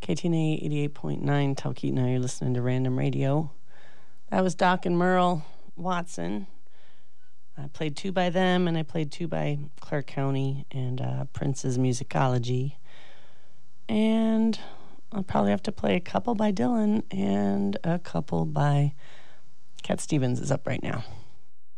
KTNA 88.9 Talkeetna. You're listening to Random Radio. That was Doc and Merle Watson. I played two by them, and I played two by Clark County and Prince's Musicology. And I'll probably have to play a couple by Dylan and a couple by Cat Stevens is up right now.